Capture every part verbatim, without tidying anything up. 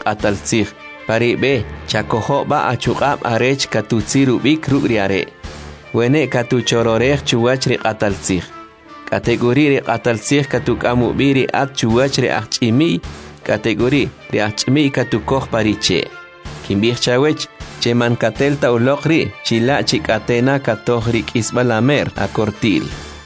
qataltzij pari be chakojo ba achuqab arech katutsiru bik rugriare wene katuchororej chuwach ri qataltzij kategori ri qataltzij katukamu biri at chuwach ri achimi kategori ri achimi katukoj pariche kimbij chawech cheman katelta ulokri chila chikatena katojri kisbalamer akortil.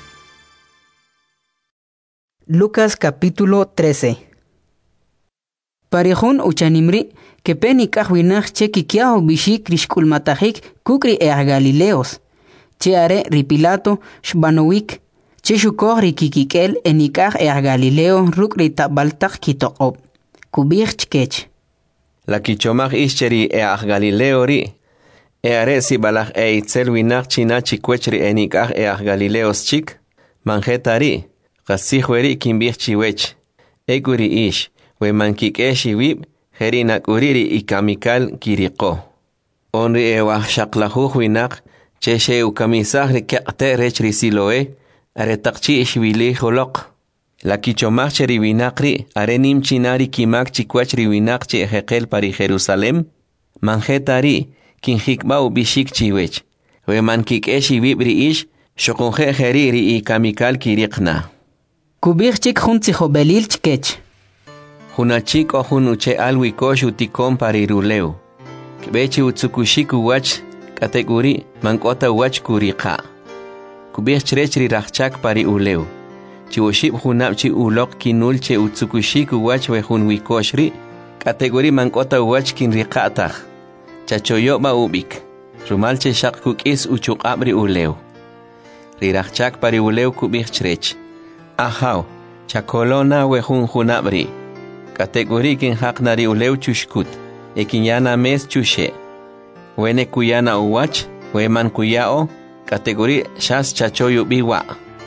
Lucas capítulo trece. Parejón uchanimri que peni kahwinach che kikiao bishi krishkulmatahik kukri e Galileos. Che are ripilato shbanowik che shukor rikikikel enikah e Galileo rukri tabaltak kitoqob. Kubich chkech. La kichomach ischeri e Galileo ri e are si balach e itzel winach china chikwechri enikah e Galileos chik manjetari qasihweri kimbich chiwech eguri ish we mankikeshi wib herina kuriri ikamikal kiriko onri e wah shaqlahu winach cheshe ukamisahri kaqte rechri siloe are taqchi ishwili holok la kichomach cheri winakri are nim chinari kimak chikwachri winakchi ejekel pari Jerusalem manjetari kinhikbau bishik chiwech we mankikeshi wibri ish shokunje heriri ikamikal kirikna Kubich chik juntsijo belil chkech. Hunachik o hunuche alwikosh utikom pariruleu. Kbechi utsukushiku wach kategori mankota wach kurika. Kubich chrechri rachak pari uleu. Chiwoshib hunapchi ulok kinulche utsukushiku wach we hunwikoshri kategori mankota wach kinrikatach. Chachoyoba ubik. Rumalche shak kukis uchukabri uleu. Rirachak pari uleu kubich chrech. Ahaw, chakolona we hun hunabri. Kategori kin haknari uleu chushkut. Ekinyana mes chushe. Wene kuyana uwach, we man kuyao. Kategori shas chachoyu biwa.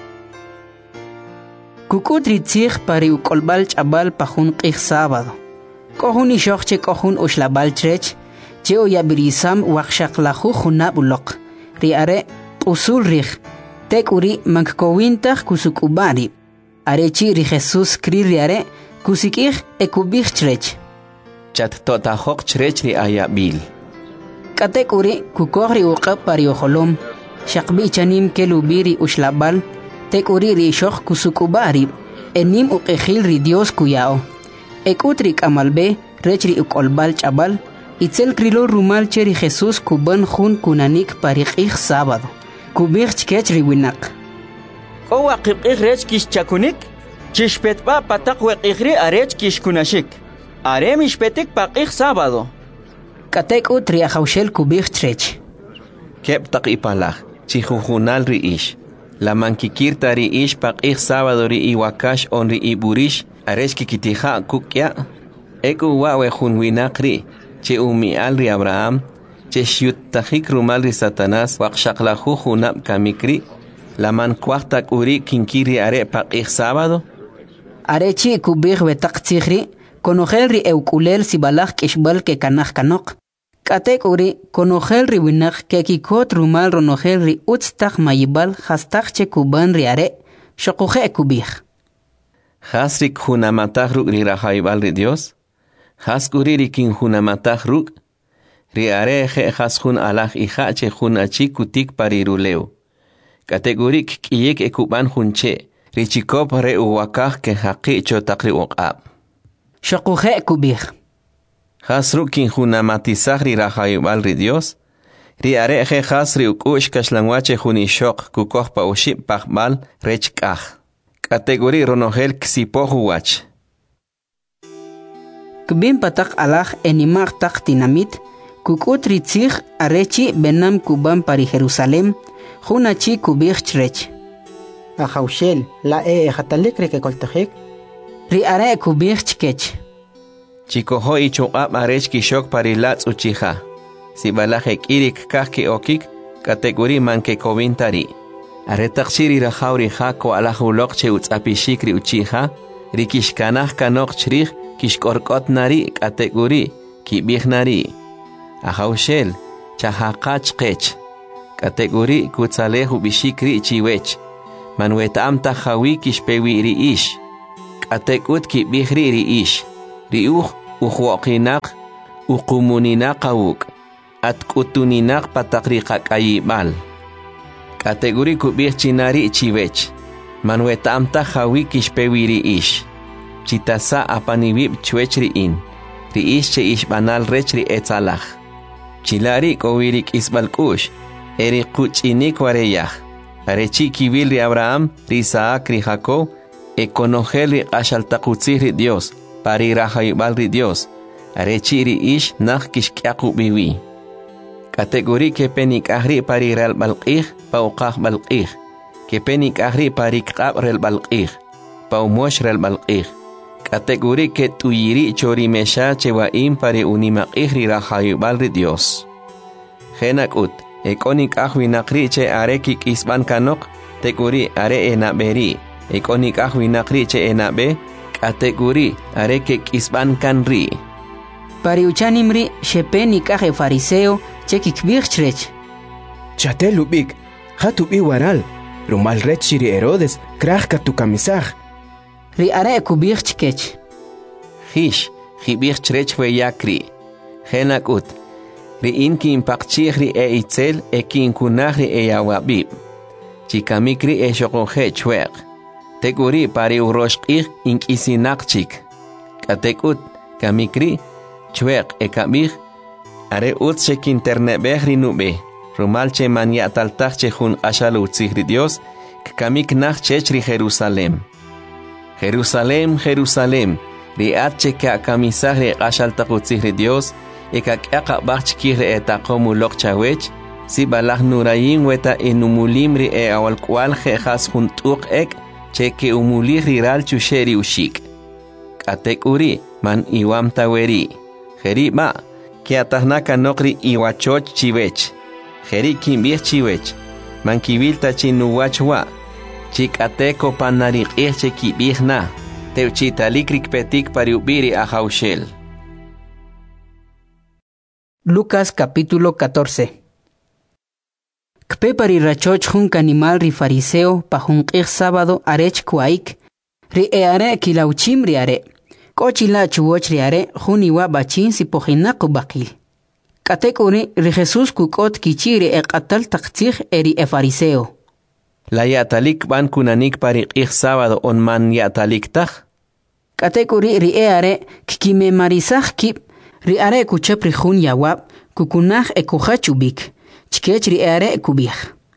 Kukutri tzich pari ukolbal chabal pahun qih sábado. Kohun ishokche kohun ushlabal trech. Che oyabirisam wakshaklahu hunab ulok. Riare usul rich. Tek uri mankowintach kusukubari. Arechi ri Jesus kririare kusikih ekubih chrech. Chat totahok chrech ri ayabil. Katek uri kukori uqab pari oholom. Shakbi chanim kelubiri ushlabal. Tek uri ri shok kusukubari. Enim uqehil ri Dios kuyao. Ekutrik amalbe rechri ukolbal chabal. Itzel krilo rumal cheri Jesus kuban hun kunanik parikih sábado. Kubih chkech ri winak. Owa qibqih rech kish chakunik, chishpetba patak weqihri arech kish kunashik. Are mishpetik paqih sábado. Katek utri ahawshel kubih trech. Kep tak ipalach, chihujunal ri ish. La mankikirta ri ish paqih sábado ri iwakash on ri iburish, arech kikitija kukya. Eku wawe junwinak ri, che umial ri Abraham, che shiut tajik rumal ri Satanás, waqshaqlahu junab kamikri, la man kuahtak uri kinkiri are paqih sábado. Arechi kubih betak tzihri, konojel ri eukulel sibalach kishbal ke kanach kanok. Katek uri konojel ri winach ke kikot rumal ronojel ri utstak mayibal hastak che kuban ri are, shokuhe kubih. Hasrik hunamatach ruk ri rahaibal ri Dios, haskuri ri kin hunamatach ruk, ri are je haskun alach ija che hunachi kutik pariruleu. Kategorik kiyek ekuban hunche, richikop re uwakah ke haqi chotakri uqab. Shokuhe kubih. Hasru kin hunamatizahri rahayubal ri Dios, ri are je hasri ukush kashlangwache hunishok kukoh pa ushib pahbal rechkah. Kategori ronogel ksipohu wach. Kubim patak alach enimar tak tinamit, kukut ritzich arechi benam kuban pari Jerusalem, Hunachi kubich chrech. Ahawshel, la e hatalik reke koltahik. Ri are kubich chkech. Chikoho ichuqab arech kishok parilats uchija. Si balajek irik kahki okik, kategori manke kovintari. Are takshiri rahauri hako alahulok che utzapishikri uchija, rikishkanah kanok chrich kishkorkot nari kategori kibich nari. Ahawshel, chahaqach kech. Kategori kutsalehu bishikri chiwech. Manuet amta hawi kishpewi ri ish. Katekut ki bihri ri ish. Riuh uhuoqinak, uqumuninaq awuk, atkutuninak patakriqak ayibal. Kategori kubih chinari chivech, manwetamta hawi kishpewiri ish. Chitasa apanibib chwechri in, ri ish che ish banal rechri etzalach. Chilari kowirik isbalkush, eri kuchinik wareyah. Arechi kibil ri Abraham, ri Isaac, ri Jacob, ekonogel ri ashaltakutzih ri Dios, pari rahayibal ri Dios. Arechi ri ish nach kishkiaku biwi. Kategori ke penik ahri pari rel balqih, pauqah balqih. Ke penik ahri pari kqab rel balqih, paumosh rel balqih. Kategori ke tuyiri chori mesha chewaim pari unimaqih ri rahayibal ri Dios. Genak ut. Ekonik ahwi nakri che are kik isban kanok, tekuri are enaberi. Ekonik ahwi nakri che enabe, kategori are kik isban kanri. Pari uchanimri shepen ikaje fariseo che kikbir chrech. Chate lubik, hatubi waral, rumal rechiri Herodes, krach tu kamisaj. Ri are kubir chkech. Hish, hibir chrech we yakri. Genak ut. Ri inki impakchih ri e itzel e kinkunah ri e yawabib. Chikamikri e shokohe chweq. Tekuri pari uroshqih inkisinakchik. Katekut kamikri chweq e kabih. Are ut shek internebeh ri nube. Rumal che manya taltach che hun ashal utzih ri Dios. Kamik nach chech ri Jerusalem. Jerusalem, Jerusalem. Ri at che ka kamisah ri ashal takutzih ri Dios. Ekak eka bach kire eta como lok chawech, si balah nurayin weta enumulimri e awal kwal jejas juntuk ek, cheke umuliri ral chusheri ushik. Katek uri, man iwam taweri. Jeri ma, que atahnaka nokri iwachoch chivech. Jeri kimbir chivech, man kibilta chinuwachwa. Chik ateko panarik eche kibirna, teuchitalikrik petik pariubiri a haushel. Lucas capítulo catorce. Kpe pari rachoch jun animal ri fariseo pa jun qir sábado arech kuaik, ri e are kilauchim ri are, kochila chuoch ri are jun iwa bachin si pojinaku bakil. Katek uri ri Jesus kukot kichiri e qatal taqtij eri e fariseo. La yatalik ban kunanik pari qir sábado on man yatalik taj. Katek uri ri e are kikime marisaj kip, ri are kuchap ri jun yawab, kukunaj e kuchachubik, chkech ri are kubij.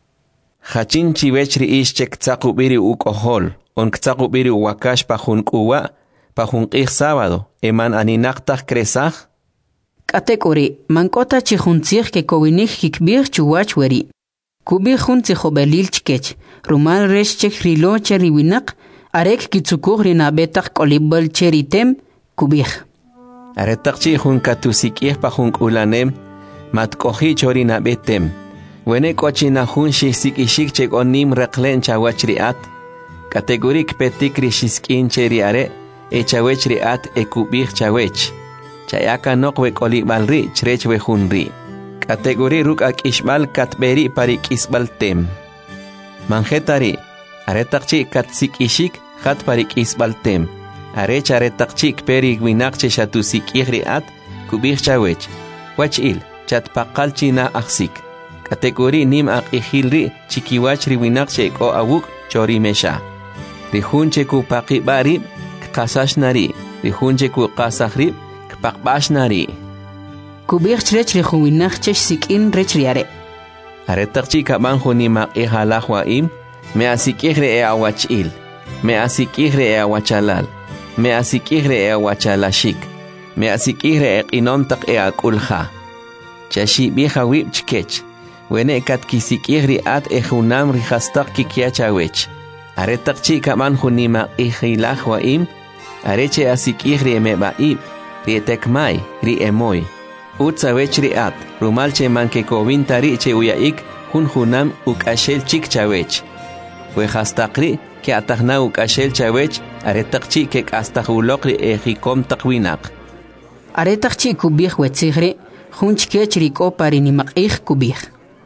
Hachin chivech ri ish chek tzakubiri ukohol, on ktzakubiri wakash pa jun kuwa, pa jun qir sábado, eman aninaktaj kresaj. Katekori, mankota chihuntzij ke kowinik kikbir chuwach weri. Kubij jun tzihobelil chkech, rumal resh chek rilo cheri winak, arek kitsukuj rinabetak kolibol cheritem, kubij. Aretakchi jun katusikih pa jun ulanem, matkohi chorina betem. Wene kochina jun shisikishik chek onim reklen chawachriat. Kategorik petik rishiskin cheriare, e chawechriat e kubih chawech. Chayaka nokwe kolibalri chrechwe junri. Kategori ruk ak ishbal katberi parik isbaltem. Manjetari, aretakchi katsikishik hat parik isbaltem. Arech aretakchik peri winakche shatusik ihriat, kubir chawech. Wachil, chat pakal china aksik. Kategori nim ak ihilri, chikiwachri winakche ko awuk chori mesha. Rihunche ku paki barib, kasashnari. Rihunche ku kasahrib, kpakbashnari. Kubir chrech rihuinakche sikin rechriare. Aretakchik abanjo nim ak ihalahwaim, me asik ihre e awachil. Me asik ihre e awachalal. Me asikihre e awachalashik. Me asikihre e qinomtak e akulha. Chashi biha wib chkech. Wene kat kisikihri at e junam rihastak kikiachawech. Aretak chika man junima ihilah waim. Areche asikihri e mebaib. Rietek mai, ri emoy. Utsawech ri at. Rumalche manke kovintari che uyaik. Hun junam ukashel chik chawech. Wehastakri. Que atahna ukashel chawech, aretakchi que hasta hulokri e hikom takwinak. Aretakchi kubih wetzigre, hunchkech riko parinimakih kubih.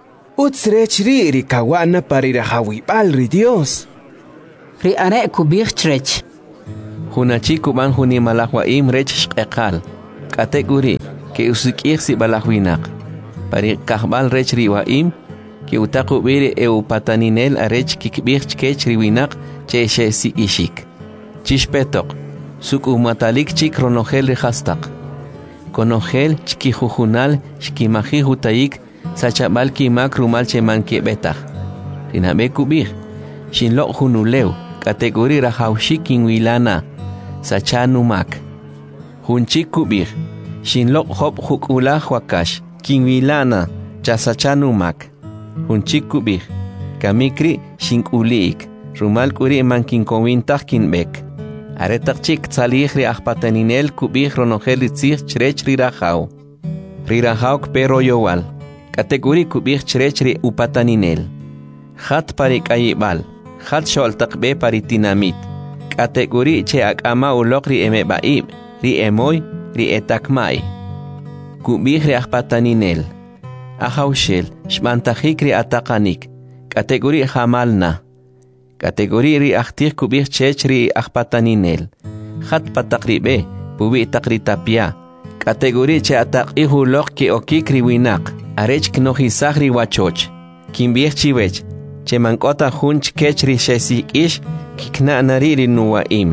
Utsrechri rikawana parirahawibal ri Dios. Ri are kubih chrech. Hunachi kuban huni malahwaim rech shqeqal. kategori ke usukir si balahwinak pari kahbal rech riwaim ke utaku biri e upataninel arech kikbir chkech riwinak che she si ishik chishpetok suk umatalik chik ronogel rihastak konogel chkijujunal chkimaji hutaik sachabal kimak rumal che manke betah rinabe kubir shinlo hunuleu kategori rahaushik inwilana sachanumak hunchik kubir shinlo hop hukula wakash kinwilana chasachanumak hunchik kubir kamikri shinkulik rumal kuri mankinkowintah kinbek aretak chik tsalihri ahpataninel kubir ronogel itzir chrech rirahau rirahau pero yowal kategori kubir chrechri upataninel Hat parik ayibal, hat shol takbe paritinamit. Kategori che akama ulok ri eme baib, ri emoy, ri etakmai. Kubih ri akpataninel. Ahaushel, shmantahik ri atakanik. Kategori hamalna. Kategori ri aktir kubih chech ri akpataninel. Hat patakribe, pubi takri tapia. Kategori che atak ihulok ki okik ri winak. Arech knohisah ri wachoch. Kimbih chiwech. che mankota hunch kechri shesik ish kikna nariri nuwaim.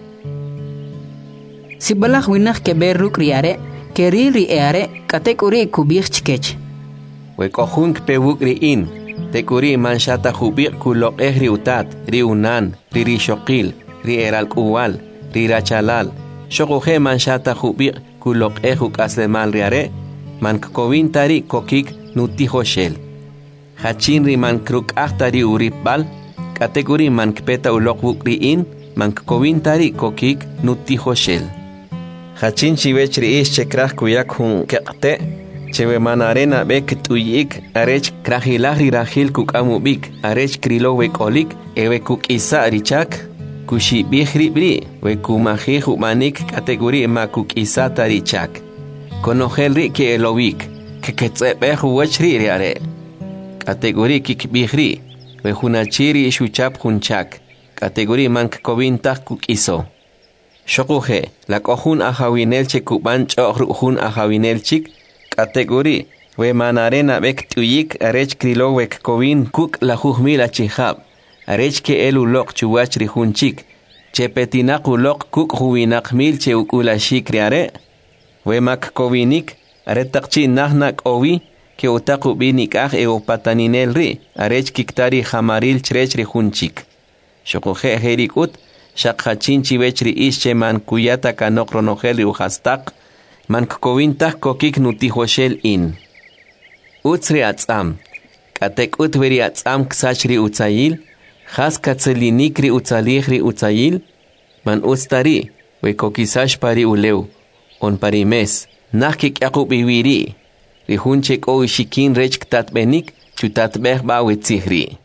Si balah winak ke berruk riare, ke riri eare, kategori kubir chkech. Weko hunk pewuk riin, tekuri manshata hubik kulok eh riutat, riunan, riri shokil, ri eral kuwal, rirachalal, shokohe manshata hubik kulok eh huk aslemal riare, mankowin tari kokik nutihoshel. Hachin ri man kruk ahtari uripbal, kategori man kpeta ulok wukriin, man kowintari kokik nuti hoshel. Hachin chiwech ri ish chekrah kuyak hun kekte, chewe man arena bek tuyik, arech krahilahri rahil kuk amubik, arech krilo wekolik, ewe kuk isa richak, kushi bihri bri, we kumahi humanik kategori ma kuk isa tarichak. Konogel ri ke elowik, keketsebe huwachri riare. Kategori kikbihri, we hunachiri shuchap hunchak, kategori mank kovintah kukiso. Shokuhe, la kohun ahawinel che kuban chohun ahawinel chik, kategori, we manarena bek tuyik arech krilo wek kovin kuk la huhmila chihab, arech ke elu lok chuwach rihunchik, che petinak ulok kuk huwinak mil che ukula shikriare, we mak kovinik, aretakchi nahnak ovi, que utaku binikah e opataninel ri, arech kiktari hamaril chrechri hunchik. Shokohe herikut, shakhachinchi vechri ische man kuyata kanokronogel uhastak, man kovintah kokik nutihoshel in. Utsri atzam, katek utveri atzam ksachri utzayil, has katzelinikri utzalihri utzayil, man ustari, we kokisash pari uleu, on parimes, nakik yakub iwiri, Rihunchek o shikin rech tatbenik chutatbeh bawetzihri.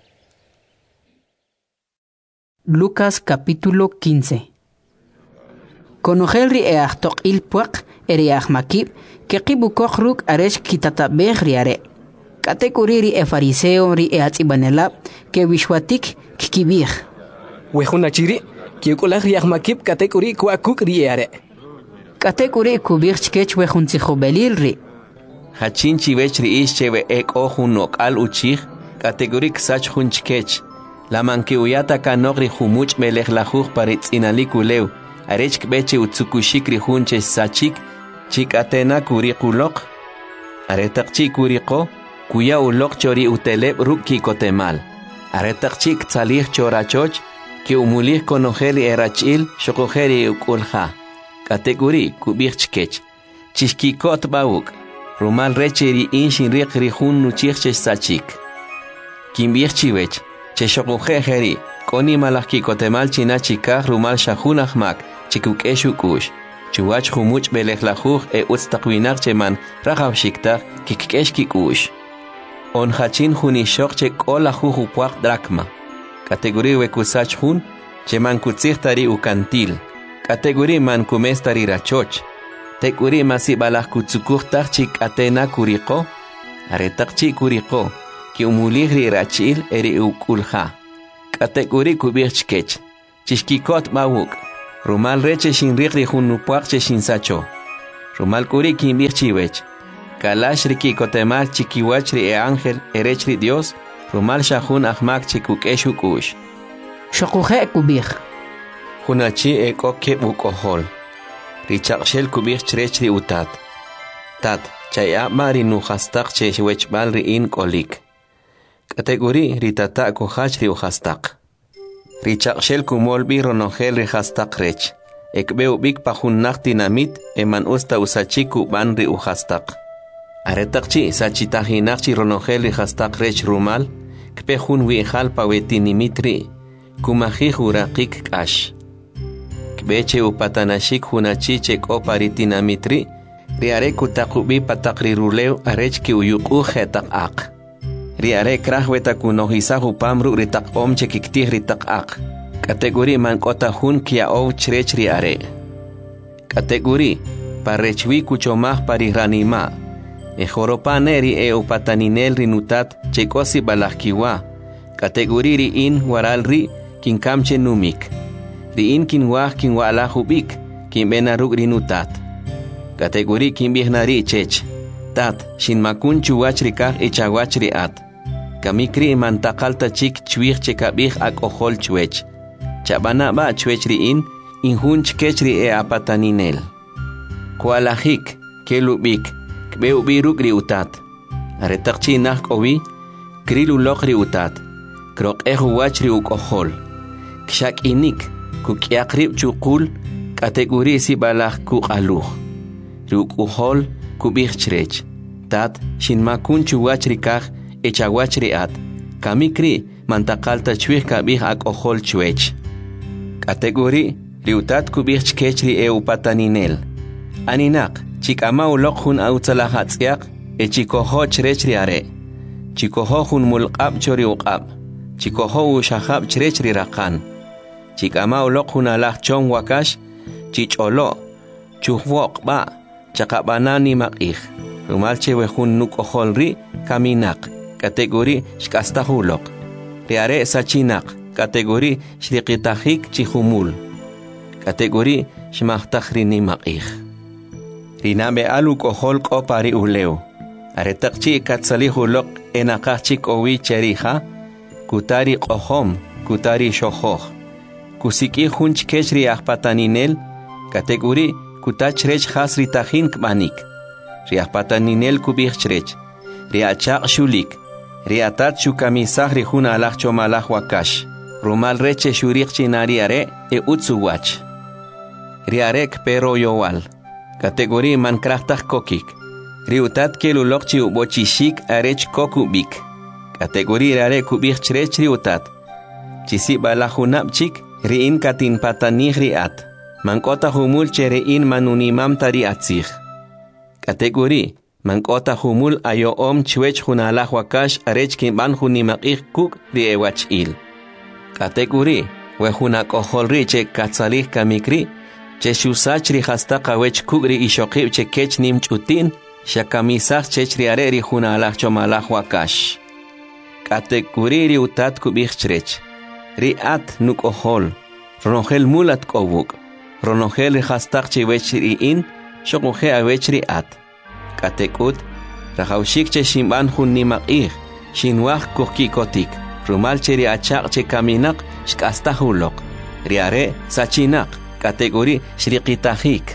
Lucas capítulo quince. Conogelri e achtok il puak eri achmakib que kibukoch ruk aresh kitatabeh riare. Katekuriri e fariseo ri e atzibanelab que wishwatik kikibih. Wehunachiri que ukolach ri achmakib katekuri kuakuk riare. Katekuri kubih chkech wehuntzihobelil ri. Hachinchi vechri ischewe ek ohun nok al uchich, kategorik sach hunchkech. La manke uyata kanogri humuch melech lajuj paritz inalikuleu, arechk beche utsukushikri hunche sachik, chik atena kurikulok, aretakchi kuriko, kuya ulok chori uteleb ruki kotemal. Aretakchi tzalih chorachoch, ki umulih konogeli erachil, shokogeri ukulha. Kategori kubichkech. Chishkikot bauk. Rumal recheri inshin riqri hun nuchich sachik. Kimbich chiwech, che shokujeheri, koni malaki kotemal china chikah rumal shahun ahmak, chikuk eshukush, chuwach humuch belechlajuj e utstakwinach cheman rajav shiktar kikesh kikush. On hachin hunishok che kola jujupuak drakma. Kategori wekusach hun, cheman kutsichtari ukantil. Kategori man kumestari rachoch. Tekuri masi balah kutsukuhtar chik atena kuriko, aretak chik kuriko, ki umulihri rachil eri ukulha. Katekuri Rumal kuri kimbich chiwech. Kalash riki kotemal chikiwach ri e ángel erech ri Dios. Rumal shahun ahmak chikukeshu kush. Shokuje kubich. Hunachi e koke bukohol. Richakshel kubich chrech ri utat. Tat, chaya mari nuhastak cheshwech bal ri in kolik. Kategori ritata kuhach ri uhastak. Richakshel kumolbi ronogel ri hastak rech. Ekbeu bik pahunnak dinamit eman usta usachiku ban ri uhastak. Aretakchi sachitahinakchi ronogel ri hastak rech rumal. Kpehun wihal pawetinimit kumahih urakik kash. Kbeche upatanashik hunachiche koparitinamit riare kutakubi patakri ruleu arech ki uyuku hetak ak. Riare krahweta kunohisahu pamru ritak om chekiktih ritak ak. Kategori mankota hun kia ou chrech riare. Kategori parechwi kuchomah pariranima. Ejoropan eri e upataninel rinutat chekosi balahkiwa. Kategori ri in waral ri kinkamche numik. Ri in kinwah kinwalahubik kinbenaruk rinutat. Kategori kinbihnari chech. Tat shinmakun chuwach rikah echawach riat. Kamikri mantakalta chik chwih chekabih ak ohol chwech. Chabana ba chwech ri in inhun chkech ri e apataninel. Kualahik kelubik. Kbeu biruk ri utat. Aretakchi nak owi. Krilu lok ri utat. Krok ehu wach ri ukohol. Kshak inik. Kukiak rib chukul. Kategori si balah kuk aluh. Ri ukohol kubih chrech. Tat shinmakun chuwach rikah echawach riat. Kamikri mantakalta chwih kabih ak ohol chwech. Kategori ri utat kubih chkech ri e upataninel. Aninak. Chikama ulok hun autzalahatzkiak, e chikoho chrech riare. Chikoho hun mulqab chori uqab. Chikoho ushahab chrech rirakan. Chikama ulok hun alah chong wakash, chicholo, chuhwok ba, chakabanani makih. Rumalche wehun nukohol ri, kaminak. Kategori shkastahulok. Riare sachinak. Kategori shriqitahik chihumul. Kategori shmahtahrini makih. Rinabe alu kohol ko pari uleu. Aretakchi katsalihulok enakachik owi cheriha. Kutari kohom, kutari shohoh. Kusiki hunch kechri ahpataninel. Kategori kutachrech has ritahin kmanik. Riahpataninel kubich chrech. Riachak shulik. Riatat shukamisah rihun alach chomalach wakash. Rumal reche shurik chinariare e utsuwach. Riarek pero yowal. Kategori mankrahtah kokik. Riutat kelulok chi ubochishik arech kokubik. Kategori rare kubik chrech riutat. Chisi balahunap chik riin katin patanih riat. Mankota humul cherein manunimam tari atzich. Kategori mankota humul ayo om chwech hunalah wakash arech kimban hunimakih kuk riewach il. Kategori wehunak ohol riche katsalih kamikri. Cheshusach ri hastaka wech kugri ishokib che kech nim chutin, shakamisach chech riare ri hunalah chomalah wakash. Kategori ri utat kubich chrech. Ri at nuk ohol. Ronogel mulat kowuk. Ronogel ri hastak che wech ri in, shokuhe a wech ri at. Katekut, rahaushik che shimban hun nimakih, shinwach kuhkikotik. Rumal che ri achak che kaminak, shkastahulok. Riare sachinak. Kategori shriqitahik.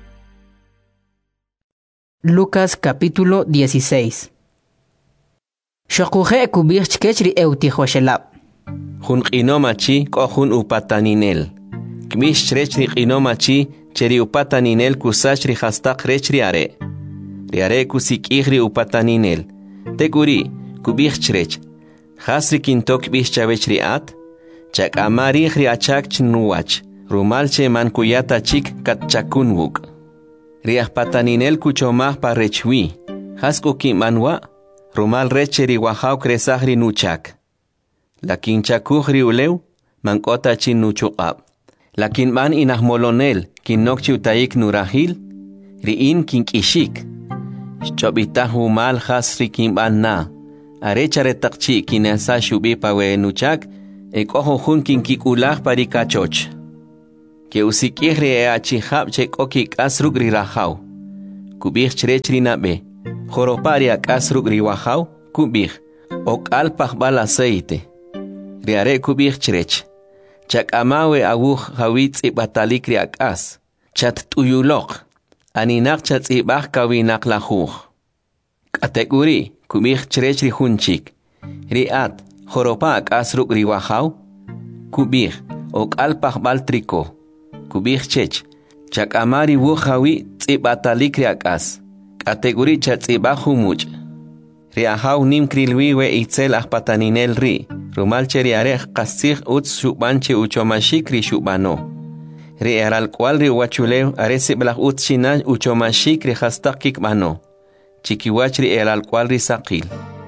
Lucas capítulo dieciséis. Shokuje kubich chkechri eutihoshelab. Hun qinomachi ko hun upataninel. Kmish chrechri qinomachi cheri upataninel kusachri hastak rechri are. Riare kusikihri upataninel. Teguri kubich chrech. Hasri kintok bish chavechri at. Chak amarihri achak chnuwach. Rumalche mankuyata chik katchakunwuk. Riah pataninel kuchomah parechwi. Hasko kimanwa. Rumal recheri wahau kresahri nuchak. Lakin chakuhri uleu. Mankota chin nuchuqab. Lakin man inahmolonel. Kinokchi utaik nurahil. Riin kinkishik. Chobitahu mal hasri kimban na. Arechare takchi kinasa shubi pawe nuchak. Ekoho hun kinkikulah parikachoch. Que usikihri e achihab chek okik asrugri rahau. kubih chrech ri nabe. Joropari akas ruk ri wahaw, kubih. Ok alpach bal aceite. Riare kubih chrech. Chak amawe awuh hawitz ibatalik ri akas. Chat tuyulok. Aninak chat ibach kawinak lahuh. Kategori kubih chrech ri hunchik. Riat joropa akas ruk ri wahaw. Kubih ok alpach bal triko. Kubih chech. Chak amari wuh hawi ibatalik ri akas. Kategori chat ibach humuch. Riahaw nim krilwiwe itzel ahpataninel ri. Rumalche riarech kasich utz shubanche uchomashik ri shubano. Ri eral cual ri wachuleo aresi blah utz shina uchomashik ri hastakik mano. Chikiwach ri eral cual ri sakil.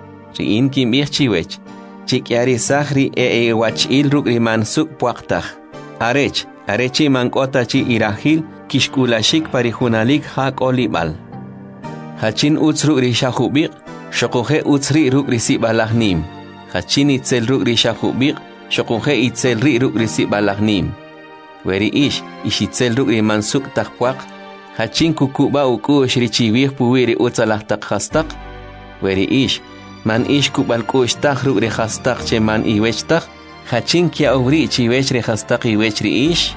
Ri inki mirchiwech. Chikiari sahri e e wachil ruk ri mansuk puaktach. Arech, arechi mankota chi irahil kishkulashik parihunalik hak olibal. Hachin utz ruk ri shahubik. Shokuhe utzri ruk risi balahnim. Hachin itzel ruk rishahubik. Shokuhe itzel ri ruk risi balahnim. Weri ish, ish itzel ruk ri mansuk takpuak. Hachin kukuba ukush richiwih puwiri utzalah tak hastak. Weri ish, man ish kubal kush tak ruk ri hastak che man iwech tak. Hachin kia uvri chiwech ri hastak iwech ri ish.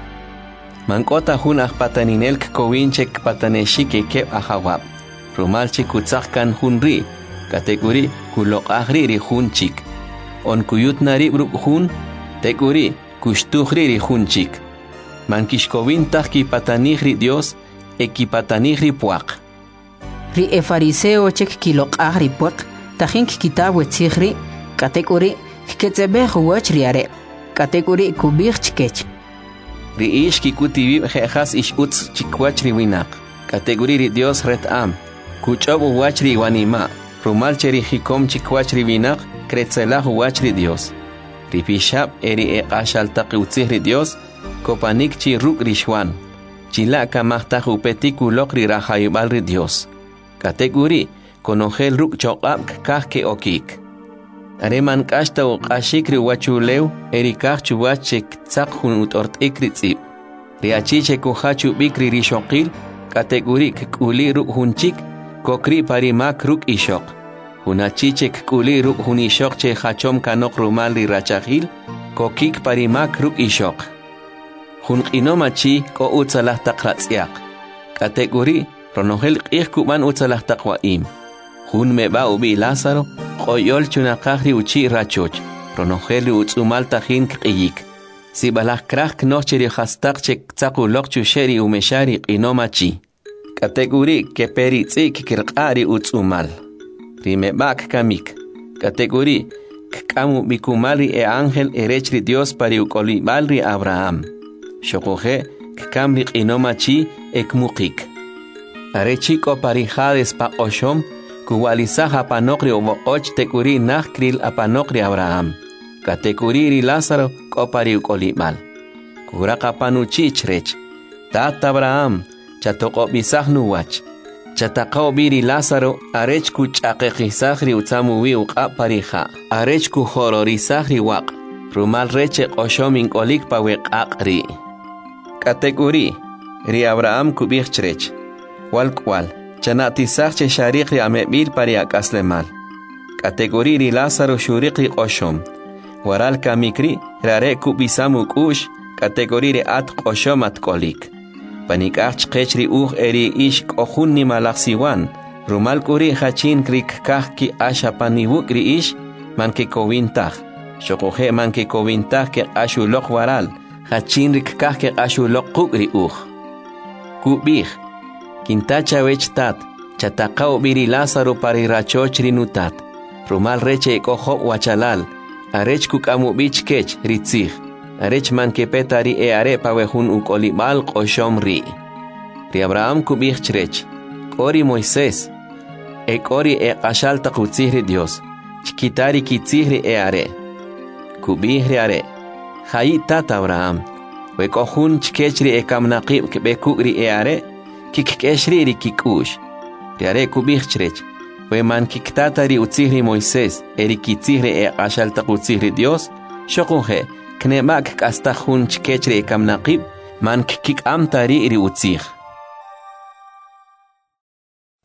Man kota hun ahpataninel kkowinchek pataneshike kep ahawab. Rumalche kutzakkan hun ri. Kategori kulok ahri ri hunchik. On kuyut nari bruk hun. Tegori kushtuhri ri hunchik. Man kishkovin tak ki patanich ri Dios. E ki patanich ri puak. Ri e fariseo chek kilok ahri puak. Tajink kitab wetzihri. Kategori kiketzebeh wach riare. Kategori kubich chkech. Ri ish kikutivib jejas ish utz chikwach ri winak. Kategori ri Dios ret am. Kuchob wach ri wanima. Rumal cheri hikom chikwach ri vinak, kretzelah wach ri Dios. Ripishab eri e qashal taqiutzih ri Dios, kopanik chi ruk ri shwan. Chila kamahtaj upetik ulok ri rahayubal ri Dios. Kategori, konongel ruk chokab kah ke okik. Areman kashta u qashik ri wachuleu, eri kah chuwach chek tzak hun utortik ri tzib. Riachi chekuhachu bikri ri shokil, kategori kuli ruk hunchik, kokri parimak ruk ishok. Hunachichek kuli ruk hun ishok che hachom kanok rumal ri rachahil, kokik parimak ruk ishok. Hun inomachi ko utzalah takratziak. Kategori ronogel qih kuban utzalah takwaim. Hun meba ubi Lázaro, qoyol chunakahri uchi rachoch. Ronogel utzumal tahin qiyik. Si balah krah knocheri hastak chek tsakulok chusheri umeshari inomachi. Kategori que peritzik kirqari utzumal. Rimebak kamik. Kategori kamu bikumali e ángel erechri Dios pari ukolibalri Abraham. Shokoje kamri inomachi ekmukik. Arechiko pari hades pa oshom kuwalisaha panokri omoch tekuri nachkril apanokri Abraham. Kategori ri Lázaro ko pari ukolibal. Kuraka panuchichrech. Tata Abraham. Chatoko bisahnu wach. Chataqao biri Lázaro arech ku chaqeqisahri utsamuwi uqa parija. Arech ku hororisahri waq. Rumal reche oshomin kolik pa weqaqri. Kategori ri Abraham kubih chrech. Wal kwal. Chanatisah che sharikri amebil pari akaslemal. Kategori ri Lázaro shurikri oshom. Waral kamikri rare kubisamu kush. Kategori ri at oshom at kolik. Panikach qechri uj eri ish kohun ni malaksiwan. Rumal kuri hachin krik kah ki asha paniwuk ri ish man ke kowintah. Shokoje man ke kowintah ke ashulok waral. Hachin rik kah ke ashulok kuk ri uj. Kubih. Kintacha wech tat. Chatakao biri Lázaro pari rachoch ri nutat. Rumal reche koho wachalal. Arech kukamu bich kech ritzih. Arech man ke petari e are pawehun ukolibal qoshom ri. Ri Abraham kubih chrech. Kori Moisés. E kori e qashal taqutzihri Dios. Chikitari kitzihri e are. Kubih ri are. Hayi tata Abraham. We kohun chkechri e kamnaqib kebe kugri e are. Kikeshri ri kikush. Ri are kubih chrech. We man kiktatari utzihri Moisés. Eri kitzihri e qashal taqutzihri Dios. Shokunhe. Knemak kastahun chkechri kamnaqib man kik am tari ri utzih.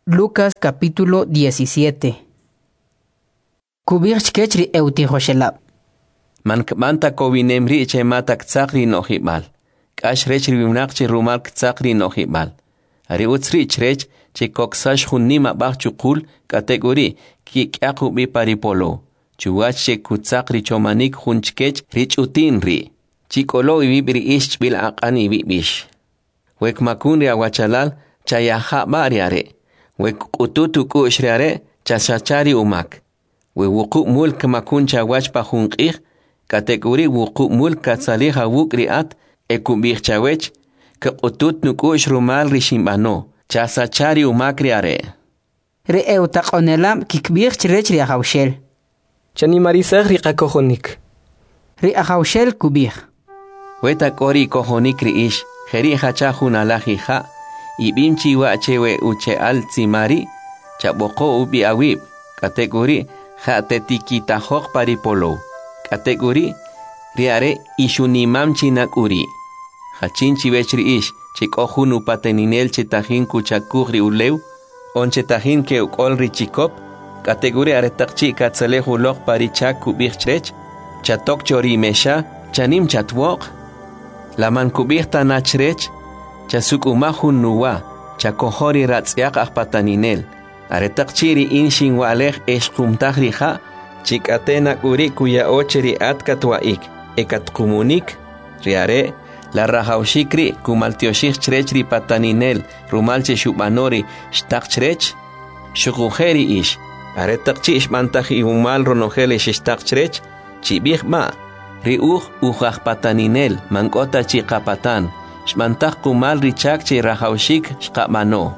Lucas capítulo diecisiete. Kubirch kechri euti hoshelab. Man manta kovinemri che matak tsakri no hibal. Kash rechri wimnakchi rumal tsakri no hibal. Ari utsri chrech che koksash hunima bach chukul kategori ki kyaku bi paripolo. Chuwach che kutsakri chomanik hunchkech rich utinri. Chikolo ibibri ish bil aqani bibish. Wek makun ria wachalal chayaha bariare. Wek ututu kushriare chashachari umak. We wuku mulk makun chawach pa hunqih kategori wuku mulk katsaliha wukriat ekubih chawech ke utut nukush rumal rishimbano chasachari umakriare. Re eutaqonelam kikbih chrech ri ahawshel. Chani marisag ri qakohonik. Ri ahawshel kubih. Weta kori kohonik ri ish kheri hachahun alahiha ibimchi wa chewe uche al tsimari chaboko ubi awib kategori Hatetikita hok paripolo. Kategori riare ishunimam chinakuri. Hachinchi vechri ish chikohun upateninel chetahin kuchakugri uleu. On chetahin ke ukol richikop. Kategori aretakchi katsalehu lok parichak kubirchrech. Chatok chori mesha chanim chatwok. Laman kubirta nachrech. Chasuk umahun nuwa. Chakohori ratsyak ahpataninel. Aretakchiri inshin walej eshkumtajriha chikatena kuri kuya ocheri atkatwaik ekatkumonik riare la rajaushikri kumaltioshich chrechri pataninel rumalche shubanori shtakchrech shukujeri ish aretakchi ishmantaji umal ronojele shtakchrech chibihma riuj ujaj pataninel mankota chikapatan shmantaj kumal richakchi rajaushik shkabano.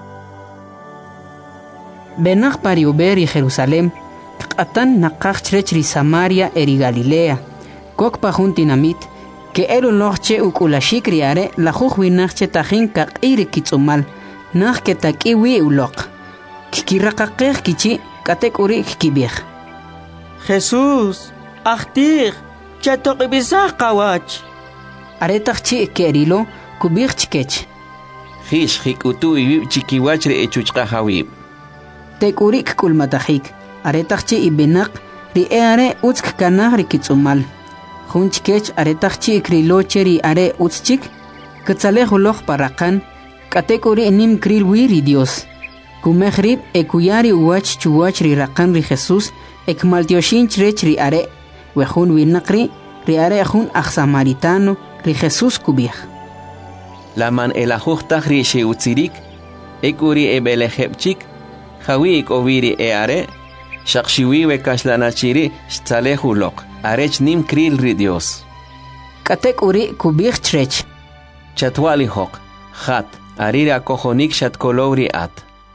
Benach pari Uber y Jerusalem, Qatan nakach trechri Samaria eri Galilea, Kok pajuntinamit, que eru noche ukulashik riare, la jujuinachche tajin kak iri kitsumal, nach que takiwi ulok. Kikirakakeh kichi, katek uri kibir. Jesús, achtir, chatokibizah kawach. Aretachchi kerilo, kubir chikech. Hish hikutu ibib chikiwachre echuchka hawib. Tekurik kulmatahik, aretachchi ibinak, ri eare utsk kanah rikitsumal. Hunchkech aretachchi ikrilocheri are utschik, katzalehulok parakan, katekuri nim kril wiri Dios. Kumehrib ekuyari uwach chuwach ri rakan ri Jesus, ekmaltioshin chrech ri are, wehun winakri, ri are hun achsamaritano, ri Jesus kubih. Laman elahuchtach ri sheutzirik, ekuri ebelehepchik, Hawi oviri eare, shakshiwi we kaslanachiri, stalehulok, arech nim kril ri Dios. Katek uri kubir chrech. Chatwali hok, hat, arira kohonik shatkolowri at.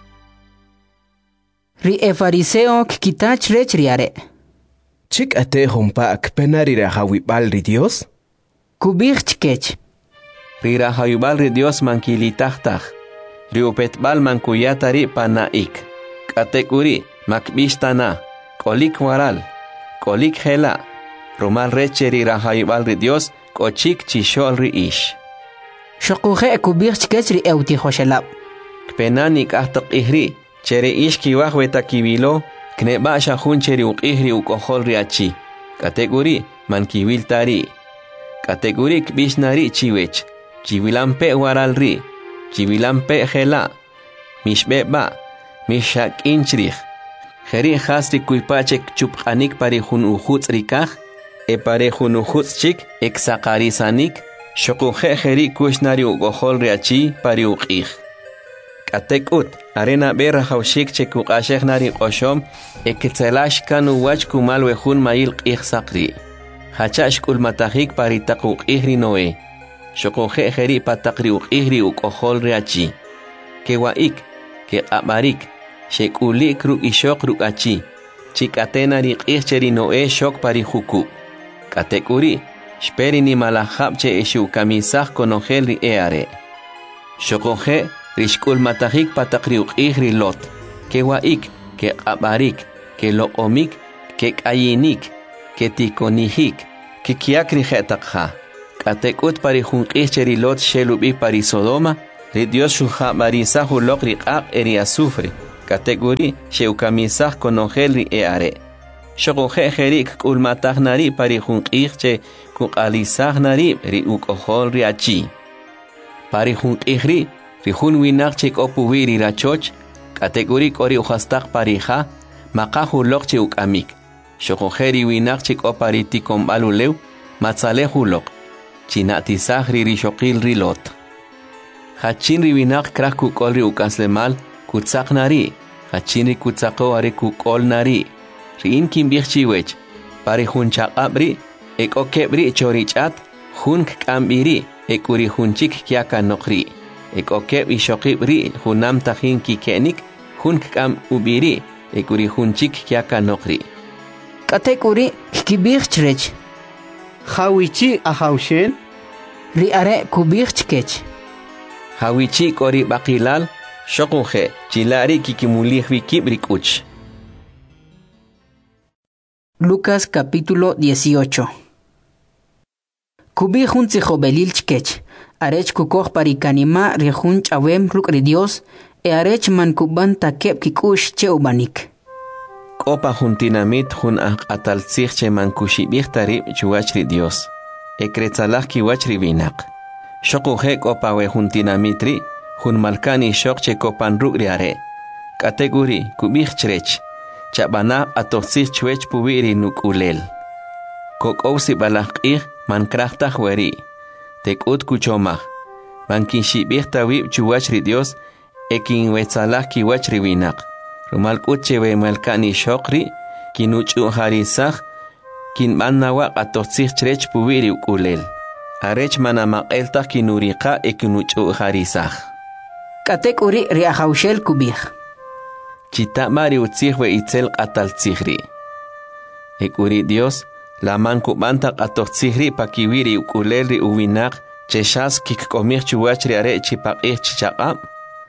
Ri e fariseo kita chrech riare. Chik ate humpa akpenarira hawibal ri Dios? Kubir chkech. Rira hawibal ri Dios mankilitahtach. Ri upetbal mankuyatari panaik. Katekuri, makbistana, kolik waral, kolik hela, rumal recheri rahayibal ri Dios, kochik chishol ri ish. Shokuje kubir chkechri euti hoshelab. Kpenanik ahtak ihri, chere ish kiwah wetakibilo, kneba shahun cheri ukihri ukohol ri achi. Katekuri, mankiwil tari. Katekuri kbishnari chiwech, chiwilampe waral ri, chiwilampe hela, mishbeba, Mishak inchrich. Jeri hasri kuipachek chuphanik pari hun ujuts rikaj, e pare hun ujuts chik, exakarisanik, shokuje jeri kushnari ugohol riachi pari uqij. Katek ut, arena berra haushik chekukashek nari oshom, e ketzelash kanu wach kumal wehun mail qij sakri. Hachash kulmatahik pari takuk ihri noe. Shokuje jeri patakri uqijri ugohol riachi. Kewaik, ke abarik. Shekuli kruk ishok ruk achi. Chikatena riqihcheri noe shok pari huku. Katekuri, shperi ni malahapche eshu kamisah konogel ri eare. Shokoje, rishkul matahik patakri uqihri lot. Ke waik, ke abarik, ke loomik, ke kayinik, ke tikonihik, ke kiakri jetakha. Katekut pari hunqihcheri lot shelubi pari Sodoma. Ri Dios shuha marisa hulok riqaq eri azufre. Kategori sheukamisah konongel ri e are. Shogoje jerik kulmatah nari pari junqih che kukalisah nari ri ukohol ri achi. Pari junqih ri ri jun winak che kopuwi ri rachoch. Kategori kori uhastak parija makahu lok che ukamik. Shogoje ri winak che kopari tikombalu lew matzalehu lok. Chinatisah ri ri shokil ri lot. Hachin ri winak krak kukol ri ukaslemal kutsak nari. Hachin ri kutsako ari kukol nari. Rin kim bichchiwech. Pari hun chaqabri ek okebri chorichat hun kambiri ek uri hunchik kyaka nokri. Ek okeb ishokibri hunam tahin kikenik hun kam ubiri ek uri hunchik kyaka nokri. Katek uri kibirchrech. Hawichi ahawshen. Ri are kubirchkech. Hawichi kori bakilal shokunje chilari kikimulihwi kibrikuch. Lucas capítulo dieciocho. Kubi jun tzijobelil chkech. Arech kukoh parikanima rejun chawem rukri Dios. E arech man kuban takep kikush che ubanik. Kopa juntinamit jun ataltzich che man kushibich tarib chuachri Dios. E kretzalach kiwachri binak. Shokuje kopa we juntinamitri jun malkani shok che kopan rukri are. Kategori kubich chrech. Chabana atoxis chwech pubiri nukulel. Kok ousi balakir man krachta hueri. Tekut kuchomach. Man kinshibich tawib chuachri Dios. Ekin wetzalah kiwachri binak. Rumal kuchewe malkani shokri. Kinuchu harisach. Kin mannawa atoxis chrech pubiri ukulel. Arech manamak elta kinurika ekinuchu harisach. Katek uri riahaushel kubich. Chita mari utzihwe itzel atal tzihri. Ekuri Dios, la man kubanta atok tzihri pakiwiri ukulelri uwinak, cheshas kikkomich chuachri are chipakich chichakam.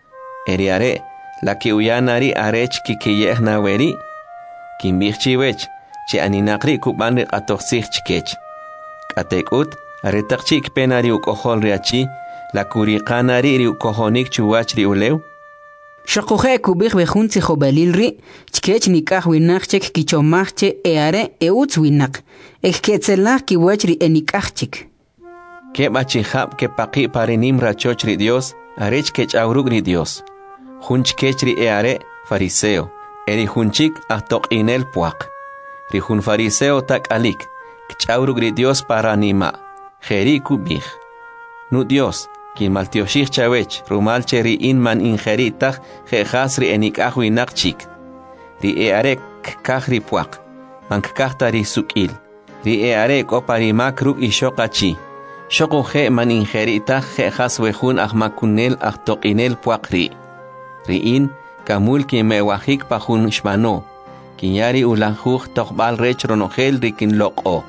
Eri are, la ki uyanari arech kikiyeh naweri. Kimbich chiwech, che aninakri kubanri atok tzih chikech. Katekut, aretak chik penari ukohol riachi, la kurikanari ri ukohonik chuachri ulew. Shokuje kubich bejun tzijobelil ri, chkech nikah winach chek kichomach che eare eutz winak. Ek ketzelach kiwach ri enikah chik. Ke bachihab ke paki parinim rachoch ri Dios, arech kech aurug ri Dios. Hunch kech ri eare fariseo. Eri hunchik ahtok inel puak. Ri hun fariseo tak alik. Kech aurug ri Dios paranima. Jeri kubich. Nu Dios. Kin maltioshich chawech, rumal cheri in man ingeritach, jejas ri enik ahui nakchik. Ri e arek kahri puak, man kahtari sukil. Ri e arek opari makruk ishokachi. Shoko je man ingeritach, jejas wehun ahmakunel ahtokinel puak ri. Ri in, kamul ki mewahik pahun shmano. Kinyari ulanjuj tokbal rech ronogel rikin loko.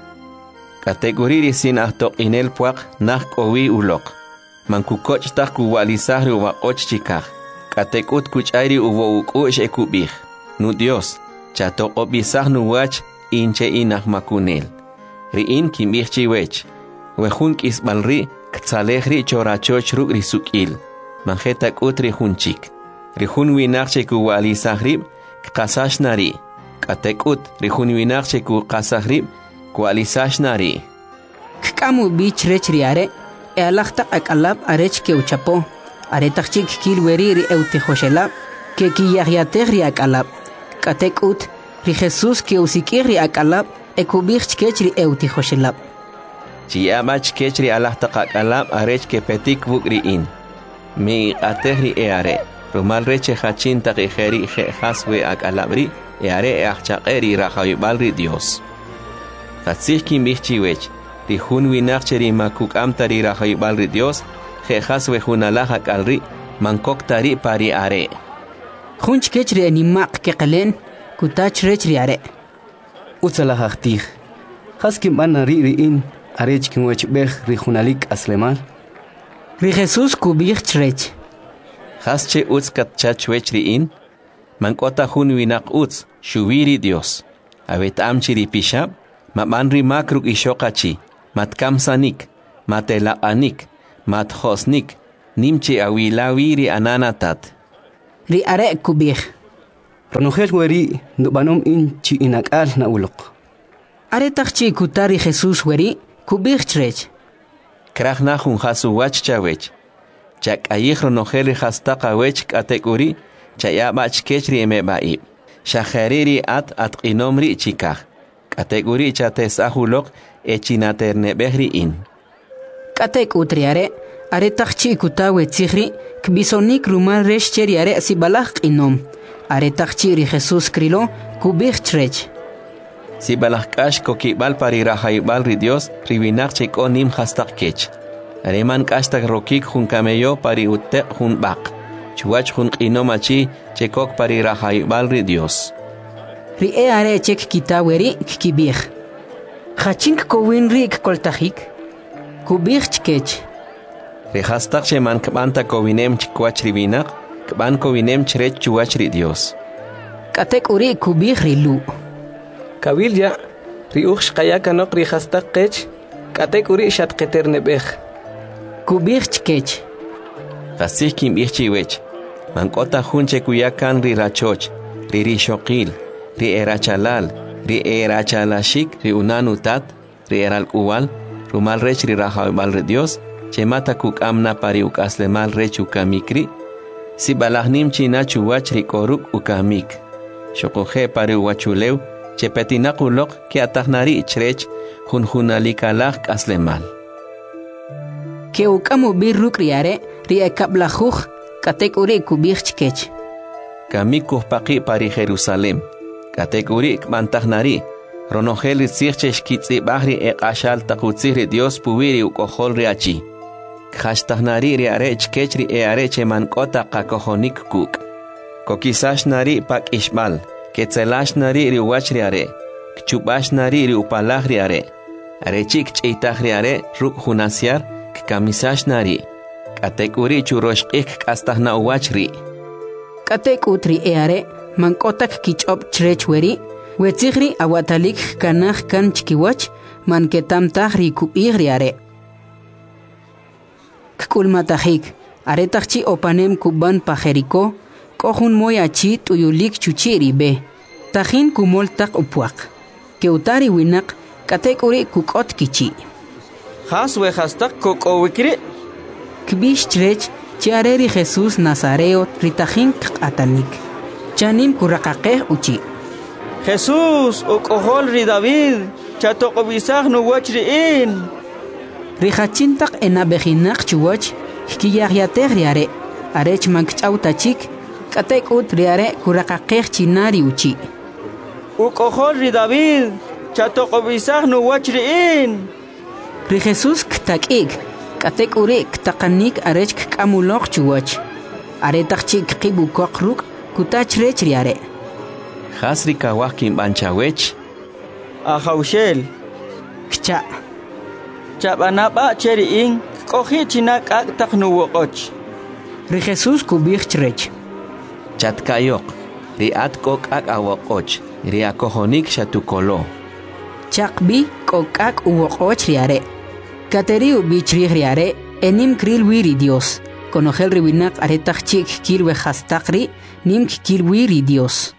Kategori sin ahtokinel puak, nah kowi ulok. Man kukoch tak kuwalisahri uwa och chikaj. Katekut kuchairi uwo ukush ekubich. Nu Dios, chato obisah nu wach inche inach makunel. Ri in kimbich chiwech. Wehun kisbalri ktzalehri chorachoch ruk risukil. Manjetak utri hunchik. Rihun winachche kuwalisahrib kasash nari. Katekut rihun winachche kukasahrib kuwalisash nari. Kkamu bich rech riare. E alachta akalab arech ke uchapo. Aretachik kilweri ri eutijoshelab. Ke kiyahyatech ri akalab. Katek ut ri Jesus ke usikir ri akalab. E kubich chkech ri eutijoshelab. Chiyamach kech ri alachta akalab arech ke petik buk ri in. Mi atech ri e are. Rumal reche hachin tak ejeri jehaswe akalabri. E are e achchaqeri rajayubal ri Dios. Katzich kimbich chiwech. Ri hun winachcheri makuk amtari rajayubal ri Dios, jejas wejunalajak alri, mankok tari pari are. Junch kechri animak kekalen, kutach rechri are. Utzalajajtij, haskim bana ri ri in, arech kinwech bech ri junalik aslemal. Ri Jesus kubich chrech. Hasche utz katchachwech ri in, mankota hun winak utz, shuwiri Dios. Avet amchiri pishab, mabanri makruk ishokachi. Matkamsanik, matelaanik, mathosnik, nimche awilawiri ananatat. Ri are kubich. Ronojel weri nubanom in chi inakal na ulok. Aretach chi kutari Jesús weri kubich trech. Krach na hun hasu wach chawech. Chak ayich ronojel hastaka wech katekuri chaya bach kechri eme baib. Shahariri at at inomri chikach. Katekuri chates ahulok echinaterne behri in. Katek utriare aretach chi kutawe tzihri kbisonik rumal resh cheriare sibalach inom. Aretach chi ri Jesús krilo kubich trech. Si balakash kokibal parirahayibal ri Dios ribinak cheko nim hastak kech. Areman kastak rokik hun kameyo pari utte hun bak. Chuach hun inomachi chekok parirahayibal ri Dios. Ri e are chek kitaweri kibich. Hachink kowin rik koltahik. Kubich chkech. Ri hastak cheman kabanta kowinem chikwach ribinak kban kowinem chrech chuach ri Dios. Katek uri kubich ri lu. Kabilya, riuch kayaka nok rihastak kech, katek uri shat keternebech. Kubich chkech. Kasih kim ichchiwech. Mankota hunche kuyakan ri rachoch, ri rishokil, ri erachalal, ri erachalashik, ri unanutat, ri eral uwal, rumal rech ri rahawibal ri Dios, chemata kuk amna pari ukaslemal rech ukamikri, si balahnim china chuwach ri koruk ukamik. Shokoje pari uwachulew, chepetinakulok ki atahnari chrech hunhunalikalak aslemal. Ke ukamu birruk riare ri ekablajuj katek uri kubich chkech. Kamikuh paqi pari Jerusalem. Katek uri mantahnari. Ronojel tzirchesh kitzi bahri eqashal takutziri Dios puwiri ukohol riachi. Khashtahnari riare chkech ri eare chemankota qakohonik kuk. Kokisash nari pak ishmal. Ketzelash nari ri wachri are, kchubash nari ri upalach ri are, are chik chitach ri are, ruk hunasiar, kamisash nari, katek uri churosh ik kastahna uwachri. Katek utri e are, mankotak kichop chrech weri, wetzigri awatalik kanach kan chkiwach, man ketamtach ri kuig ri are. Kkulmatahik, aretachchi opanem kuban pajeriko, kohun moyachi tuyulik chuchiri be. Tajin kumol tak upuak. Keutari winak katek uri kukot kichi. Has we hastak kokowikri. Kbish trech chiareri Jesús Nazareo ritajin atanik. Chanim kurakakeh uchi. Jesús okohol ri David chatokobisag no wachri in. Rihachintak enabejinak chuwach hkiyagyateh riare. Arech mankchautachik katek ut riare kurakakeh chinari uchi. Ukohol ri David chatokobisag no wachri in. Ri Jesús ktakik katek uri ktakanik arech kamulok chuwach. Aretachik kibukok ruk kutach rech riare. Hasri kawakim banchawech. Ahaushel. Kcha. Chabanaba cheri in kohi chinak ak taknuwokoch. Ri Jesús kubich rech. Chatkayok, ri at kok ak awokoch, ri akohonik shatukolo. Chakbi kok ak uwokoch riare. Kateri ubichri riare, enim kril wiri Dios. Konogel ribinak aretach chik kirwe hastakri, nim kirwiri Dios.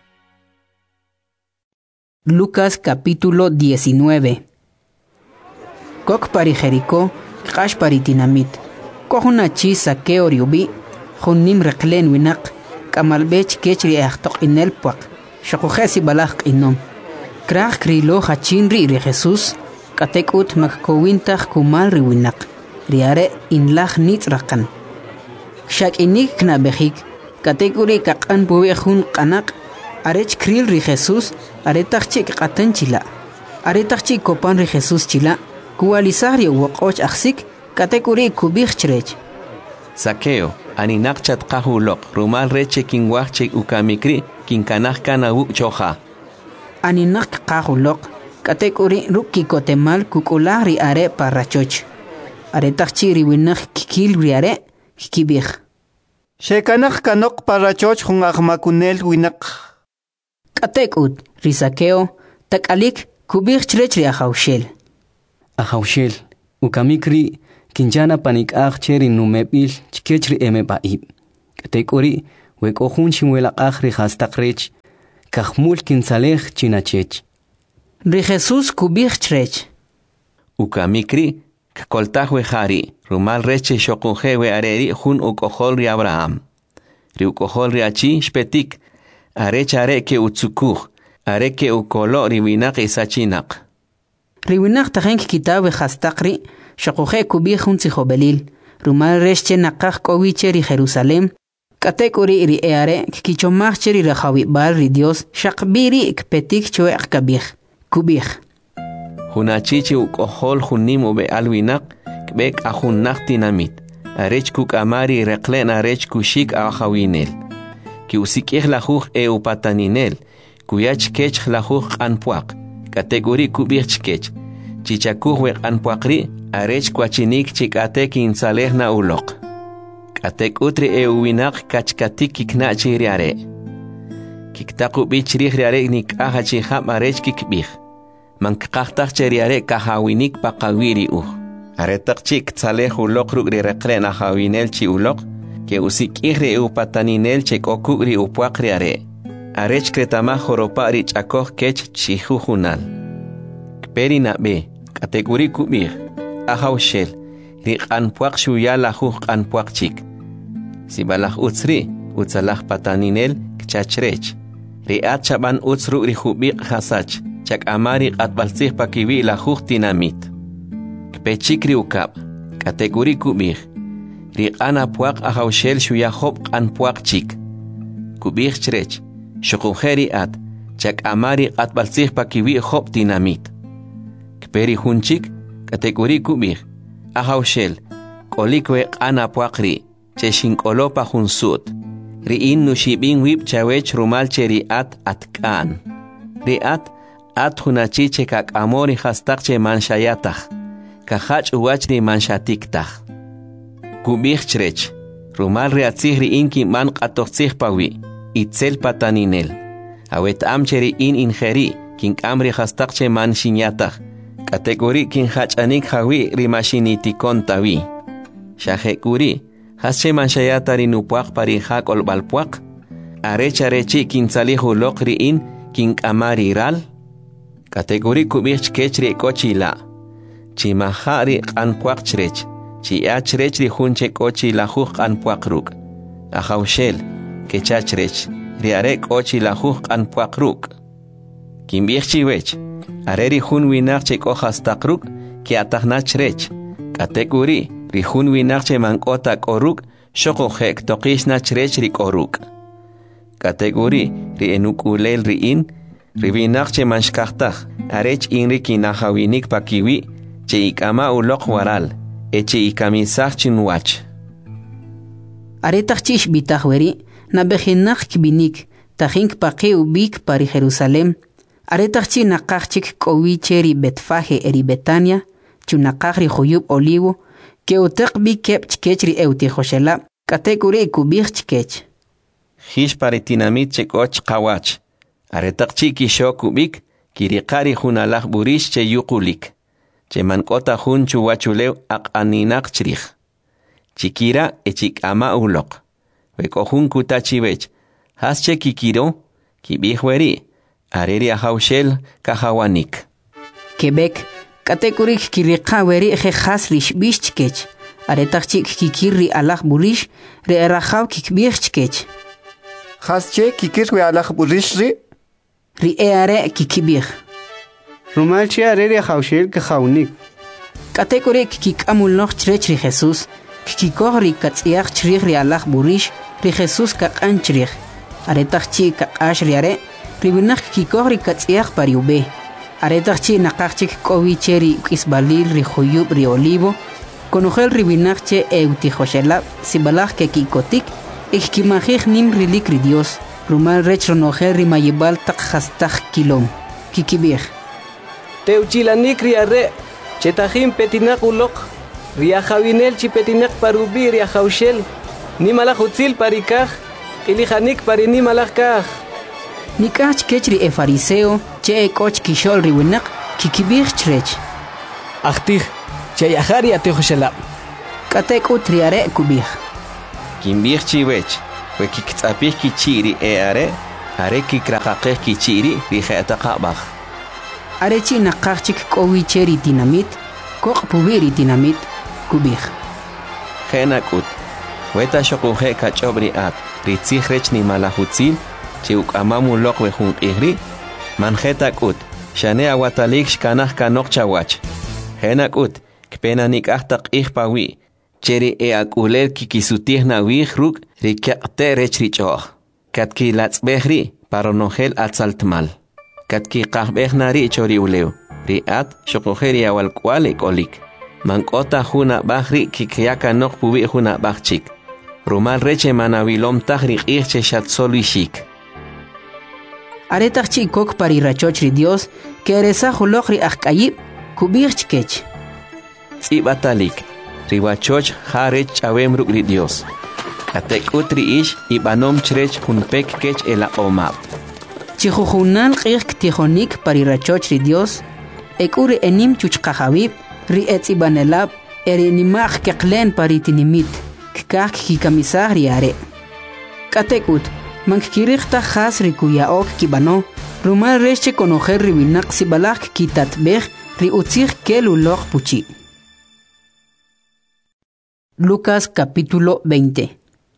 Lucas capítulo diecinueve. Kok pari Jericó, kash pari tinamit. Kohunachi sakeo riubi, hunim reklen winak. Kamalbech kechri achtok inel puak, shakujesi balak inom. Krach krilo hachin ri ri Jesús, katek ut makkowintach kumal riwinak, riare inlach nitzrakan. Shak inik knabehik, katek uri kakan buwehun kanak, arech kril ri Jesús, aretach chik katan chila. Aretach chik kopan ri Jesús chila, kualisari wakoch aksik, katek uri kubich chrech. Sakeo. Aninak chat kahulok, rumal reche kinwachche ukamikri, kinkanach kana uk choja. Aninak kahulok, katek uri ruki kotemal kukulari are parachoch. Aretachchi riwinak kikil riare, kikibich. Shekanach kanok parachoch hun ahmakunel winak. Katek ut, risakeo, takalik kubich chrechri ahaushel. Ahaushel, ukamikri, Kinjana panik ah cheri numepil chkechri eme baib. Katek uri Wek'ojun xinwelaq'aj ri jastaq rech, kajmul kinsalej chinachech. Ri Jesús kubij chrech. Ukamikri, kakoltaj we jari, rumal reche xokunje we areri jun ukojol ri Abraham. Ri ukojol ri achi shpetik, arech are ke utsukuj, are ke ukolo ri winak isachinak. Ri winak tajenk kitabe jastaqri, shokuje kubij jun tzijobelil, rumal reche naqaj kowiche ri Jerusalem, katekuri ri eare kikichomaj ri rajawibal ri Dios, shaqbiri kpetik chueq kabij, kubij. Hunachichi ukojol junim ube alwinak, kbek ajunak tinamit. Arech kuk amari reklen arech kushik ajawinel. Ki usikij lajuj e upataninel, kuyach kech lajuj anpuak. Kategori kubich kech. Chichakuj wek anpuakri, arech kwachinik chikatek insalej na ulok. Katek utri e uwinak kachkatik kiknachi riare. Kiktaku bichrij riare nik ajachijam arech kikbij. Mankaktak cheriare kahawinik pakawiri uh. Aretak chik tzalej ulok rugri rekren ajawinel chi ulok, ke usikihri upataninel chek okugri upuakri are. Arech kretama joropari chakoj kech chihujunal. Kperi na be, kategori kubir, ajawshel, rik anpuak shuya lajuj anpuak chik. Sibalaj utzri, utzalaj pataninel kchachrech. Riat chaban utz rugri jubik hasach. Chak amari atbalsih pakiwi la juj tinamit. Kpechikri ukab, kategori kubir. Riqan apuak ajawshel shuyahob anpuak chik. Kubir chrech, shukujeri at, chak amari atbalsih pakiwi hob tinamit. Kperi hunchik, kategori kubir. Ajawshel, kolikwe qan apuak ri, cheshin kolopa hunsut. Riin nushibin wib chawech rumal cheri at atkan. Riat, at hunachiche kak amori hastakche manshayatach, kahach uwachri manshatiktaj. Kubij chrech, rumal reatzihri inki man qatochtzih pawi, itzel pataninel. Awet amcheri in ingeri, kin amri hastakche manshinyatach, kategori kin hachanik hawi rimashinitikon tawi. Shahekuri, hasche manshayatari nupuak parinjak olbalpuak, arech arechi kin salihu lokri in, kin amari ral. Kategori kubich kechri kochila. Chimahari anpuak chrech. Chi achrech ri hunche kochila huj anpuak ruk. Ajawshel, kechachrech. Riare kochila huj anpuak ruk. Kimbich chiwech. Areri hun winarche kohastak ruk, ki atahnachrech. Kategori, ri hun winarche mankota koruk, shoko hek tokishna chrech ri koruk. Kategori, ri enukulel ri in, Rivinakche manshkachtaj, arech inriki nahawinik pakiwi, che ikama ulok waral, eche ikamisach chinwach. Aretak chish bitahweri, na bejinak kibinik, tajink pake ubik pari Jerusalem. Aretak chi nakachik kowi cheri betfaje eri Betania, chunakachri huyub olivo, ke utek bi kep chkechri euti joshela, kategori kubich chkech. Hish paritinamit chekoch kawach. Aretak chiki shokubik, kirikari hunalaj burish che yukulik. Che mankota hun chuwachulew ak aninak chrij. Chikira echik ama ulok. Weko hun kutachibech. Has che kikiro, kibihweri. Areri ajawshel kahawanik. Quebec, kategorik kirikaweri jejas rish bishkech. Aretak chik kikiri alaj burish, re erajaw kikbishkech. Has che kikirwe alaj burish ri? Ri eare kikibir. Rumal che areri ajawshel kahawnik. Kategori kikamul noch chrech ri Jesús, kikikoh ri katziach chrich ri alaj burish, ri Jesús kakan chrich. Aretach chi kakash ri are, ri binach kikikoh ri katziach pariube. Aretach chi nakach chi kikoviche ri kisbalil ri huyub ri olivo, konujel ri binach che eutijoshela, sibalach ke kikotik, ikimajich nim rilik ri Dios. Rumal rech ronojel ri mayibal tak hastach kilom. Kikibir. Teuchilanik riare, chetajim petinak ulok, riajawinel chi petinak parubi riajawshel, ni malajutzil parikaj, ilijanik parini malajkaj. Nikach kechri e fariseo, che e koch kishol ri winak, kikibir chrech. Achtij, che yajari atijoshela. Katek utriare kubir. Kimbir chiwech. we kiktzapih kichiri e are are kikrakaqeh kichiri rijetaqabaj Arechi naqachik kowi cheri dinamit koq pubiri dinamit kubij Genakut Weta shokuhe kachobri at ritzih rech ni malahutzil chi ukamamu lokwe jun ihri manjeta kut shane awatalik shkanaj kanok chawach Genakut kpena nikajtaq ihpawi cheri e akulel kikisutih nawih ruk rikyaqte rech richoh katki latzbehri paronogel atzaltmal katki qahbehnari chori uleu riat shokuheri awal kwalik olik mankota juna bahri kikyaka nok pubi juna bahchik Rumal reche manavilom tahri irche shatsolishik. Aretach chikok pari rachochri Dios que eresa hulokri akayib kubirch kech. Si batalik riwachoch harech chawem rukri Dios. Katek utri ish ibanom chrech hunpek kech ela omab. Chihujunal qirk tijonik pari rachochri Dios ekuri enim chuchqahabib ri etzibanelab erinimach keklen pari tinimit. Kak kikamisah riare. Katekut, mankirikta khas rikuya ok kibano, rumal reche conocer ribinak sibalak kitat bej ri utzig kelulok puchi. Lucas capítulo veinte.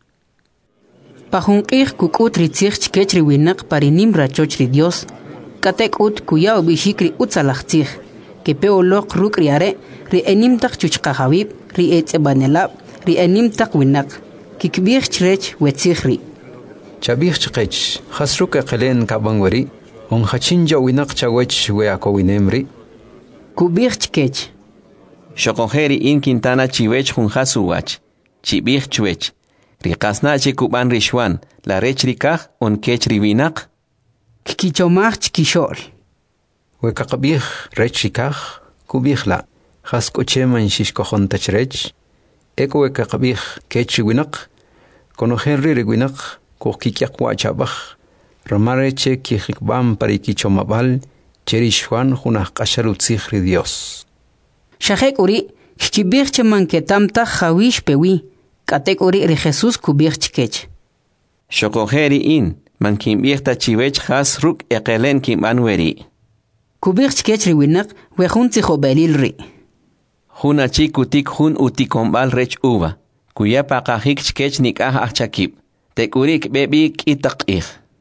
Pajunkir kukut ritzig chkech ribinak parinim rachoch ri Dios, katekut kuya obishikri utzalachtzig, que peolok ruk riare ri enim tak chuchqahabib ri etzebanelab ri enim taqwinak kikbir chrech wetsikhri chabir chqech khasruka qelen kabangwari on khachinja winak chawech we akowinemri kubir chkech shokoheri in Quintana chiwech hun hasuwach chibir chwech ri qasna che kuban rishwan la rech rikaj on kech riwinak kikichomach chkishol we kaqbir rech rikaj kubihla khaskocheman shishkohon tachrech Eko eka qabih kechi winak, kono henry winak, ko kikiak wachabach, ramareche kikbam parikichomabal, cherishwan hunah kasharutzihri Dios. Shahek uri, kibirche manketamta hawish pewi, katek uri ri Jesus kubirch kech. Shokoheri in, mankimbirta chivech has ruk ekelen kimanweri. Kubirch kech ri winak, wehunti belilri. Huna chikutik hun utikombal rech uva, kuya pakahik chkech nikah achakib, tekurik bebik itakih.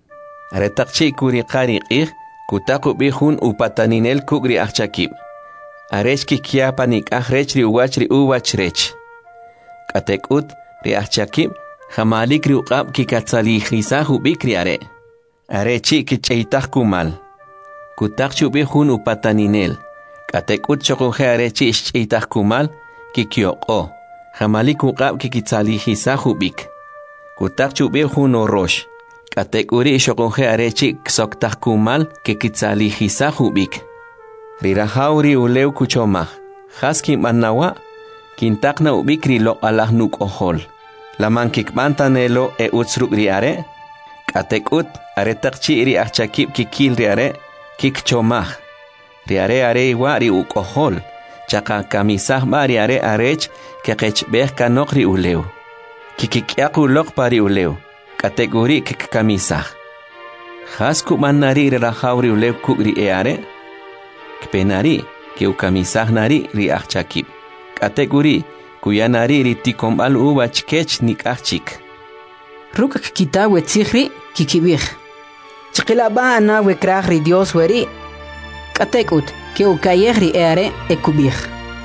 Aretak chikuri karikih, kutaku bihun upataninel kugri achakib. Arech kikiapa nikah rech ri uwach ri uwach rech. Katekut ri achakib, hamalik ri uqab kikatzalihisahu bikri are. Arechi kicheitak kumal. Kutak chubihun upataninel. Katekut chokohe arechi ishchitah kumal kikyoko. Hamalik uqab kikitzalihisahu bik. Kutak chubihun orosh. Katekuri chokohe arechi ksoktah kumal kikitzalihisahu bik. Rirahauri uleu kuchomah. Haski manawa kintakna ubikri lo alah nuk ohol. Laman kikbantanelo e utsruk riare. Katekut aretakchi ri achakib kikil riare kikchomah. Riare are iwa ri ukohol, chaka kamisah ma riare arech ke kechbeh kanok ri uleu. Kikikyaku lok pari uleu, kategori kik kamisah. Hasku manari rahaw ri uleu kuk ri eare, kpenari ke ukamisah nari ri achakib. Kategori kuyanari ri tikombal uwa chkech nik achik. Ruk kita wetsikhri kikibih. Chikilaba na wekrah ri Dios weri. Katekut, que ukayehri eare ekubih.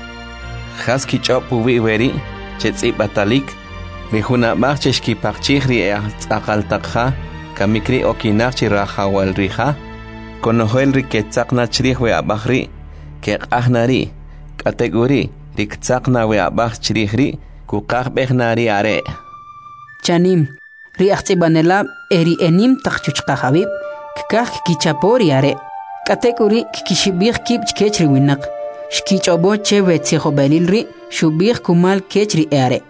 Haski chopu weri, chetzi batalik, mihuna macheshki pakchihri e akaltakha, kamikri okinachri rahawal riha, konohel riketzakna chrihwe abahri, ke ahnari, kategori, riktzakna we abah chrihri, kukah behnari are. Chanim, riachtibanelab eri enim takchuchka habib, kikah kichapori are. Kategori kikishibih kib chkechri winak. Shkich obo che wetziho belilri, shubih kumal kechri eare.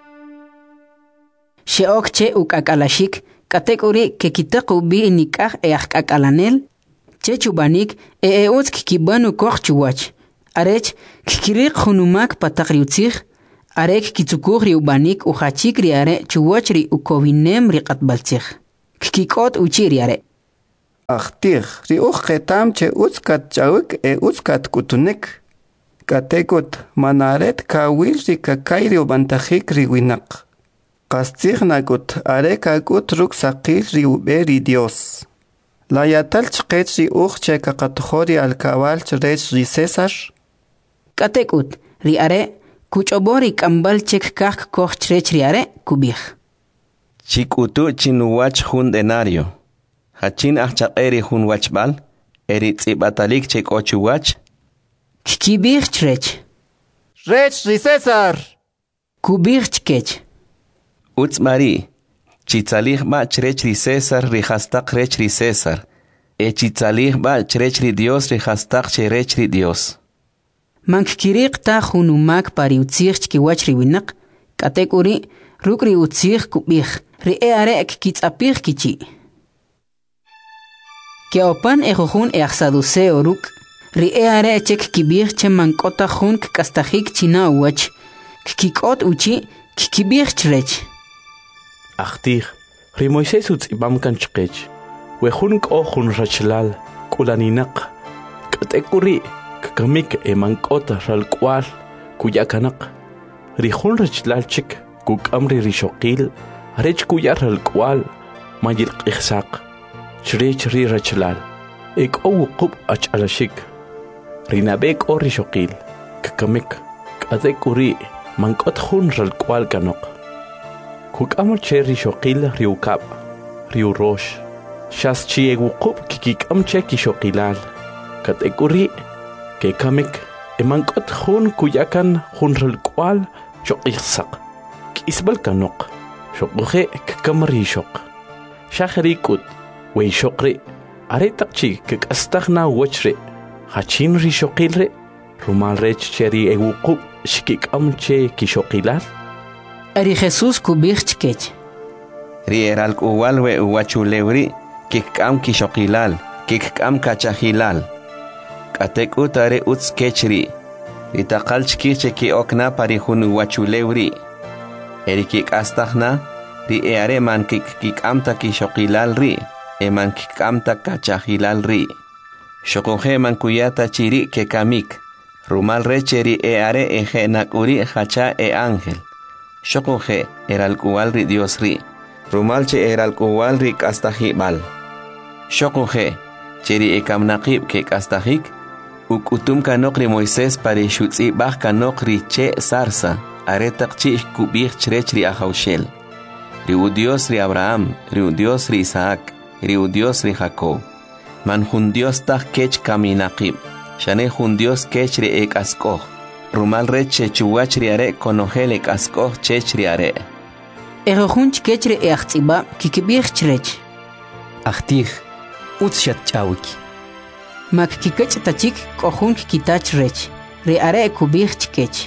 Sheok che ukakalashik, kategori kekitaku bi nikah e akakalanel, che chubanik e eots kikibanu koch chuwach. Arech kikirik hunumak patakriutzich, Arek kitsukuh ri ubanik uhachik ri are chuwach ri ukowinem ri qatbalchik. Kikikot uchi ri are. Achtih, ri uch ketam che utskat chawik e utskat kutunik. Katekot manaret kawil ri kakay ri ubantajik ri winak. Kastih nakut are kakut ruk sakil ri ube ri Dios. La yatal chqet ri uch che kakatujo ri alkawal chrech ri Cesar. Katekut ri are kuchobori kambal chek kak koch chrech ri are kubih. Chikutu chinuwach hun denario. Hachin achaqeri hun wachbal, eri tsibatalik chek ochu wach. Kikibir chrech. Rech ri Cesar. Kubir chkech. Uts mari, chitzalih ba chrech ri Cesar ri hastak rech ri Cesar. E chitzalih ba chrech ri Dios ri hastak cherech ri Dios. Mankirik ta hunumak pari utzich ki wach ri winak. Katek uri ruk ri utzich kubih. Ri e are ek kitzapih kichi. Que opan e jujun e axaduse oruk, ri e are chek kibir che mankota jun kastajik china uach, kikot uchi, kikibir chrech. Achtih, ri Moisés utz ibam kan chkech, we jun ko jun rachlal, kulaninak, katekuri, kakamik e mankota ralkwal, kuyakanak, ri jun rachlal chik, kukamri rishokil, rech kuyar ralkwal, majil qihsak. Chrech ri rachlal ek o qub ach alashik rinabek o rishokil kakamik katek uri mankot khun ral kwal kanok kuk amul che rishokil riukap riu rosh shas chi egu qub kikik am che kishokilal katek uri ke kamik e mankot khun kuyakan khun ral kwal shokihsak kisbal kanok shokhe kakamri shok shahrikut wey shokri are takchi kik astagna wachre hachin ri shokilre rumal rech cheri eguqub shikik amche ki shokilal Ari Jesus kubir chkech. Ri eral kuwal we uwachulewri kik am ki shokilal kik am kachahilal katek utare uts kechri ri taqal chkiche ki okna pari hun uwachulewri eri kik astagna ri eare man kik kik amta ki shokilal ri eman kikamta kachahilal ri. Shokoje man kuyata chiri ke kamik. Rumal recheri e are e nakuri hacha e ángel. Shokoje eral kuwal ri Dios ri. Rumal che eral kuwal ri kastahibal. Shokoje cheri e kamnaqib ke kastahik. Ukutum kanok ri Moisés pare shutzi bah kanok ri che sarsa. Are takchi kubir chrech ri ahaushel. Ri u Dios ri Abraham. Ri u Dios ri Isaac. Riu Dios ri Jacob. Man jun Dios ta kech kaminaqib. Shane jun Dios kech ri ek askoh. Rumal reche chuwach ri are konogel ek askoh chech ri are. Ero jun chkech ri e achtiba kikibir chrech. Achtih, utshat chawiki. Mak kikech tachik kohun kikitach rech. Ri are e kubir chkech.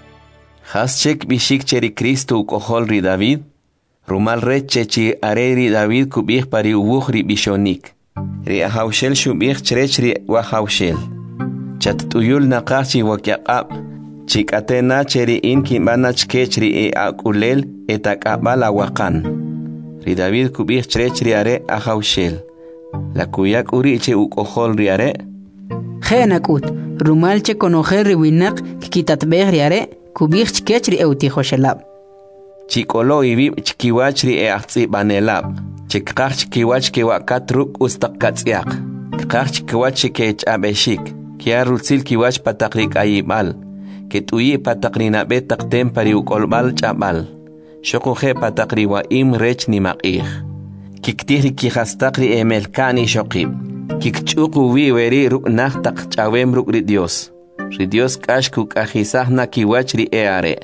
Has chek bishik cheri Cristo ukohol ri David. Rumal reche chi are ri David kubih pari uwuh ri bishonik. Ri ahaushel shubih chrech ri wahaushel. Chat tuyul naqachi wakyaqab. Chik atena cheri in kimbana chkech ri e akulel etakabal awakan. Ri David kubih chrech ri are ahaushel. La kuyak uri che ukohol ri are. Khenakut, rumal che konojer ri winak kikitatbeh ri are kubih chkech ri eutihoshelab. Chikolo ibib chikiwach ri e ahtsi banelab. Chikqach chikiwach ke wakatruk ustaqatsiaq. Kqach chikiwach ke chabeshik. Kia rutsil kiwach patakrik ayibal. Ketuyi patakrina betak tempari ukolbal chabal. Shokoje patakri wa im rech ni maqih. Kiktiri kihastakri e melkani shokib. Kikchuku wi weri ruk nahtaq chawem ruk ri Dios. Ri Dios kashku kahisahna kiwach ri e are.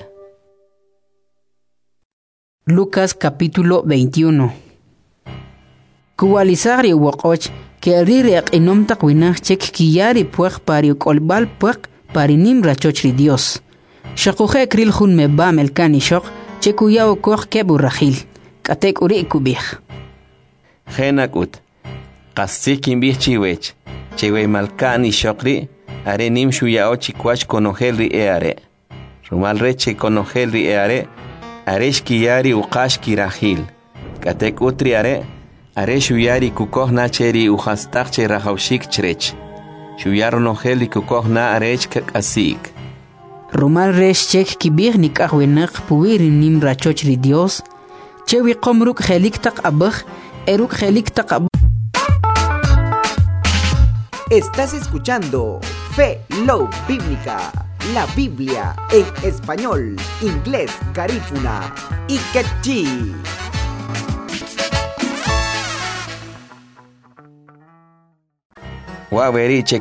Lucas capítulo veintiuno. Kuwalisari wakoch que riri inom takwinach chek kiyari puech pari kolbal puech pari nim rachochri Dios. Shakuje kril hun me ba melkani shok chekuyao koch kebu rachil. Katek uri kubich. Genakut. Kassikin bich chiwech. Chewe malkani shokri are nim shuyao chikwach konogel ri e are. Rumal reche conogel ri are, aresh kiyari uqash kirahil. Katek utri are, aresh uyari kukoh na cheri uhastak che rahaushik chrech. Shuyaro nogel kukoh na arech kakasik. Rumal resh chek kibir nik ahwenak puwir nim rachoch ri Dios. Chewi komruk khelik tak abah, eruk khelik tak abah. Estás escuchando Fe Love Bíblica, la Biblia en español, inglés, garífuna y quechí. Waweriche